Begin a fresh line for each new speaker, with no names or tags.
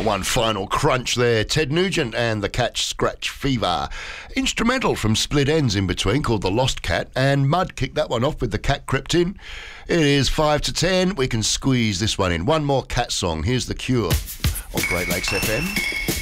one final crunch there. Ted Nugent and the Catch Scratch Fever. Instrumental from Split Ends in between called The Lost Cat, and Mud kicked that one off with The Cat Crept In. It is 5 to 10. We can squeeze this one in. One more cat song. Here's The Cure on Great Lakes FM.